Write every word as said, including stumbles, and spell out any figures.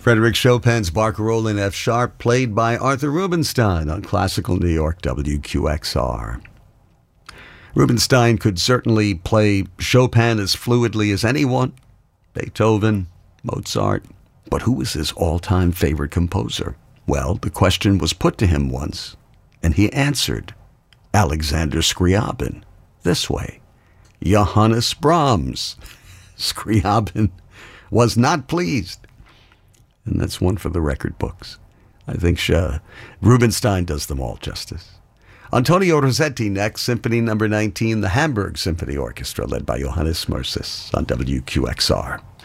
Frederick Chopin's Barcarolle in F sharp, played by Arthur Rubinstein on Classical New York W Q X R. Rubinstein could certainly play Chopin as fluidly as anyone, Beethoven, Mozart, but who was his all-time favorite composer? Well, the question was put to him once, and he answered, Alexander Scriabin, this way, Johannes Brahms. Scriabin was not pleased. And that's one for the record books. I think uh, Rubinstein does them all justice. Antonio Rossetti next, Symphony Number nineteen, the Hamburg Symphony Orchestra, led by Johannes Mercis on W Q X R.